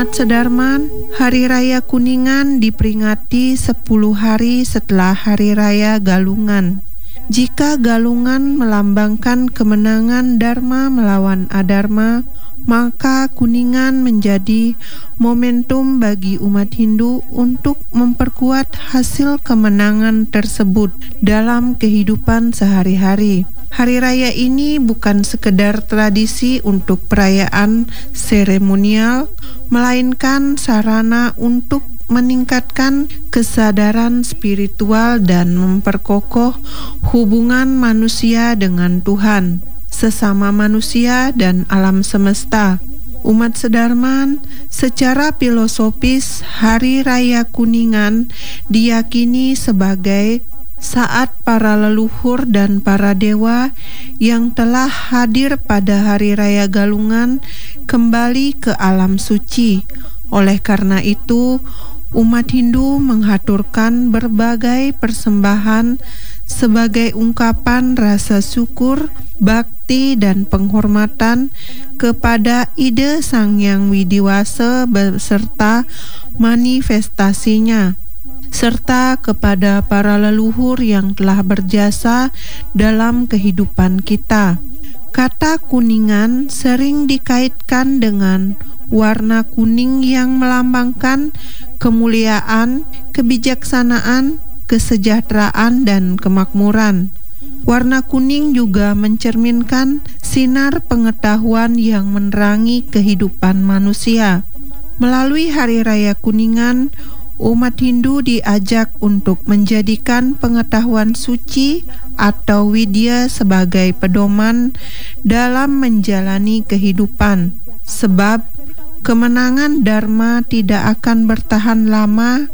Umat sedarman, Hari Raya Kuningan diperingati 10 hari setelah Hari Raya Galungan. Jika Galungan melambangkan kemenangan Dharma melawan Adharma, maka Kuningan menjadi momentum bagi umat Hindu untuk memperkuat hasil kemenangan tersebut dalam kehidupan sehari-hari. Hari raya ini bukan sekedar tradisi untuk perayaan seremonial, melainkan sarana untuk meningkatkan kesadaran spiritual dan memperkokoh hubungan manusia dengan Tuhan, sesama manusia dan alam semesta. Umat sedarman, secara filosofis Hari Raya Kuningan diyakini sebagai saat para leluhur dan para dewa yang telah hadir pada Hari Raya Galungan kembali ke alam suci. Oleh karena itu, umat Hindu menghaturkan berbagai persembahan sebagai ungkapan rasa syukur, bakti, dan penghormatan kepada ide Sang Hyang Widiwasa beserta manifestasinya, serta kepada para leluhur yang telah berjasa dalam kehidupan kita. Kata Kuningan sering dikaitkan dengan warna kuning yang melambangkan kemuliaan, kebijaksanaan, kesejahteraan, dan kemakmuran. Warna kuning juga mencerminkan sinar pengetahuan yang menerangi kehidupan manusia. Melalui Hari Raya Kuningan, umat Hindu diajak untuk menjadikan pengetahuan suci atau widya sebagai pedoman dalam menjalani kehidupan. Sebab kemenangan Dharma tidak akan bertahan lama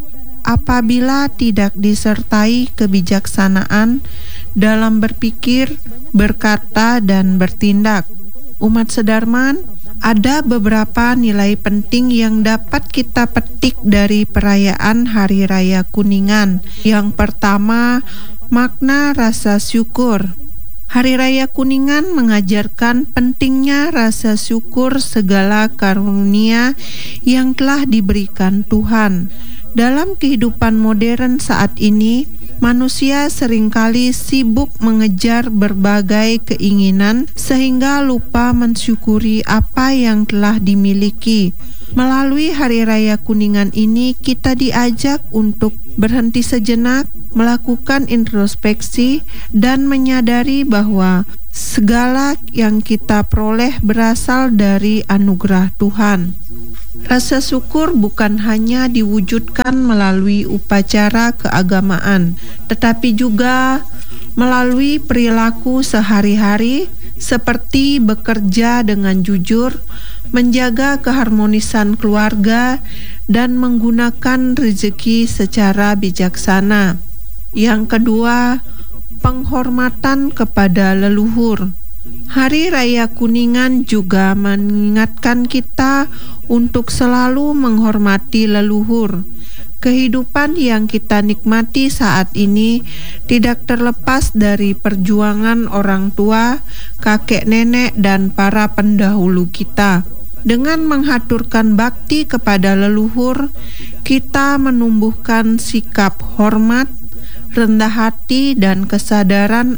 apabila tidak disertai kebijaksanaan dalam berpikir, berkata, dan bertindak. Umat sedarman, ada beberapa nilai penting yang dapat kita petik dari perayaan Hari Raya Kuningan. Yang pertama, makna rasa syukur. Hari Raya Kuningan mengajarkan pentingnya rasa syukur segala karunia yang telah diberikan Tuhan. Dalam kehidupan modern saat ini, manusia seringkali sibuk mengejar berbagai keinginan sehingga lupa mensyukuri apa yang telah dimiliki. Melalui Hari Raya Kuningan ini, kita diajak untuk berhenti sejenak, melakukan introspeksi, dan menyadari bahwa segala yang kita peroleh berasal dari anugerah Tuhan. Rasa syukur bukan hanya diwujudkan melalui upacara keagamaan, tetapi juga melalui perilaku sehari-hari seperti bekerja dengan jujur, menjaga keharmonisan keluarga, dan menggunakan rezeki secara bijaksana. Yang kedua, penghormatan kepada leluhur. Hari Raya Kuningan juga mengingatkan kita untuk selalu menghormati leluhur. Kehidupan yang kita nikmati saat ini tidak terlepas dari perjuangan orang tua, kakek nenek, dan para pendahulu kita. Dengan menghaturkan bakti kepada leluhur, kita menumbuhkan sikap hormat, rendah hati, dan kesadaran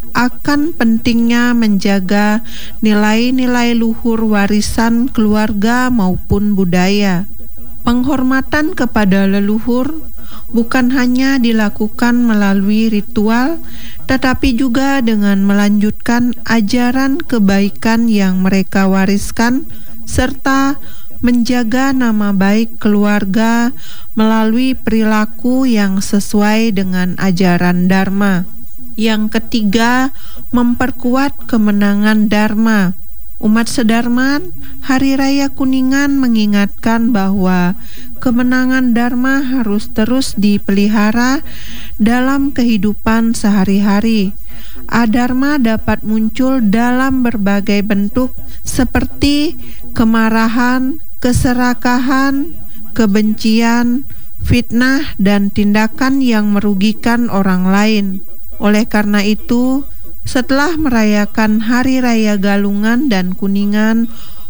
akan pentingnya menjaga nilai-nilai luhur warisan keluarga maupun budaya. Penghormatan kepada leluhur bukan hanya dilakukan melalui ritual, tetapi juga dengan melanjutkan ajaran kebaikan yang mereka wariskan, serta menjaga nama baik keluarga melalui perilaku yang sesuai dengan ajaran Dharma. Yang ketiga, memperkuat kemenangan Dharma. Umat sedarman, Hari Raya Kuningan mengingatkan bahwa kemenangan Dharma harus terus dipelihara dalam kehidupan sehari-hari. Adharma dapat muncul dalam berbagai bentuk seperti kemarahan, keserakahan, kebencian, fitnah, dan tindakan yang merugikan orang lain. Oleh karena itu, setelah merayakan Hari Raya Galungan dan Kuningan,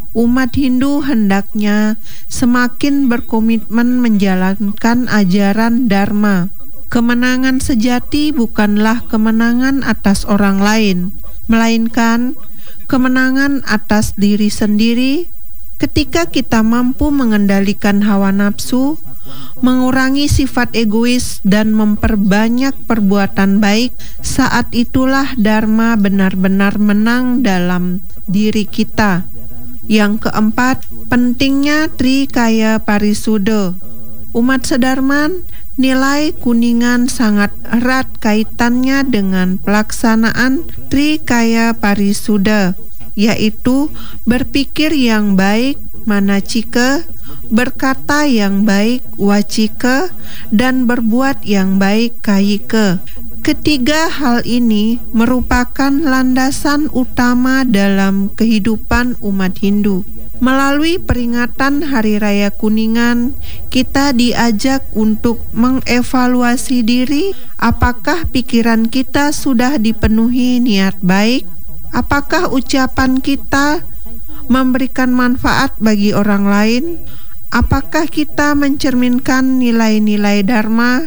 Umat Hindu hendaknya semakin berkomitmen menjalankan ajaran Dharma. Kemenangan sejati bukanlah kemenangan atas orang lain, melainkan kemenangan atas diri sendiri. Ketika kita mampu mengendalikan hawa nafsu, mengurangi sifat egois, dan memperbanyak perbuatan baik, saat itulah Dharma benar-benar menang dalam diri kita. Yang keempat, pentingnya Trikaya Parisuddha. Umat Sedarman, nilai Kuningan sangat erat kaitannya dengan pelaksanaan Trikaya Parisuddha, yaitu berpikir yang baik, manacika, berkata yang baik, wacika, dan berbuat yang baik, kayika. Ketiga hal ini merupakan landasan utama dalam kehidupan umat Hindu. Melalui peringatan Hari Raya Kuningan, kita diajak untuk mengevaluasi diri. Apakah pikiran kita sudah dipenuhi niat baik? Apakah ucapan kita memberikan manfaat bagi orang lain? Apakah kita mencerminkan nilai-nilai Dharma?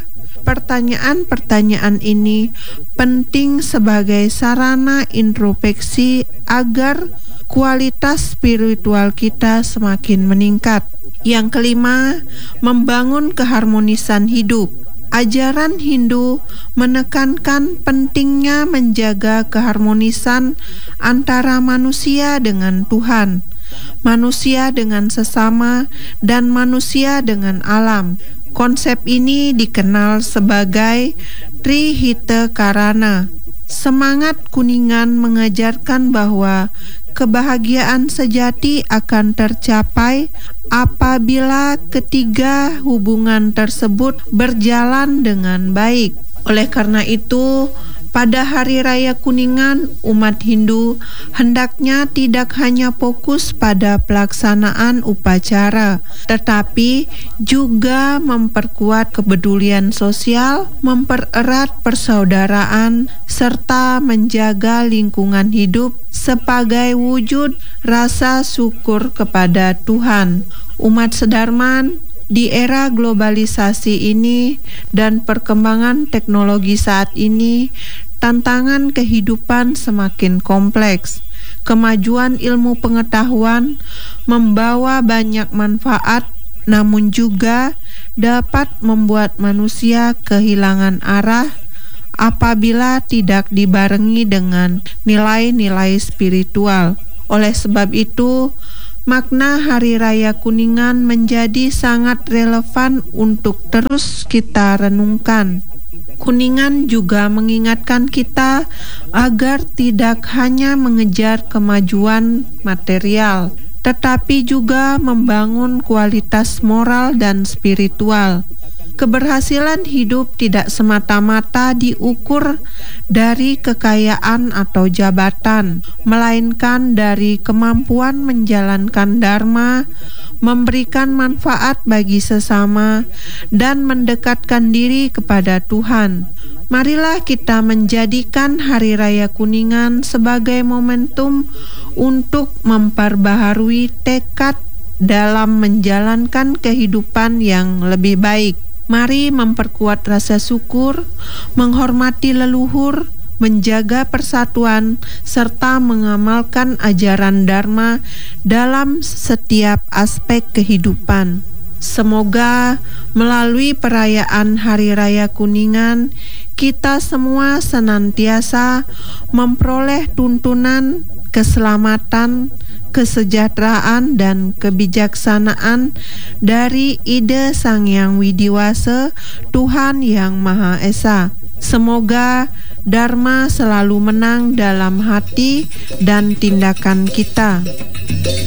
Pertanyaan-pertanyaan ini penting sebagai sarana introspeksi agar kualitas spiritual kita semakin meningkat. Yang kelima, membangun keharmonisan hidup. Ajaran Hindu menekankan pentingnya menjaga keharmonisan antara manusia dengan Tuhan, manusia dengan sesama, dan manusia dengan alam. Konsep ini dikenal sebagai Trihita Karana. Semangat Kuningan mengajarkan bahwa kebahagiaan sejati akan tercapai apabila ketiga hubungan tersebut berjalan dengan baik. Oleh karena itu, pada Hari Raya Kuningan, umat Hindu hendaknya tidak hanya fokus pada pelaksanaan upacara, tetapi juga memperkuat kepedulian sosial, mempererat persaudaraan, serta menjaga lingkungan hidup sebagai wujud rasa syukur kepada Tuhan. Umat Sedarman, di era globalisasi ini dan perkembangan teknologi saat ini, tantangan kehidupan semakin kompleks. Kemajuan ilmu pengetahuan membawa banyak manfaat, namun juga dapat membuat manusia kehilangan arah apabila tidak dibarengi dengan nilai-nilai spiritual. Oleh sebab itu, makna Hari Raya Kuningan menjadi sangat relevan untuk terus kita renungkan. Kuningan juga mengingatkan kita agar tidak hanya mengejar kemajuan material, tetapi juga membangun kualitas moral dan spiritual. Keberhasilan hidup tidak semata-mata diukur dari kekayaan atau jabatan, melainkan dari kemampuan menjalankan Dharma, memberikan manfaat bagi sesama, dan mendekatkan diri kepada Tuhan. Marilah kita menjadikan Hari Raya Kuningan sebagai momentum untuk memperbaharui tekad dalam menjalankan kehidupan yang lebih baik. Mari memperkuat rasa syukur, menghormati leluhur, menjaga persatuan, serta mengamalkan ajaran Dharma dalam setiap aspek kehidupan. Semoga melalui perayaan Hari Raya Kuningan, kita semua senantiasa memperoleh tuntunan keselamatan, kesejahteraan, dan kebijaksanaan dari ide Sang Hyang Widiwasa, Tuhan Yang Maha Esa. Semoga Dharma selalu menang dalam hati dan tindakan kita.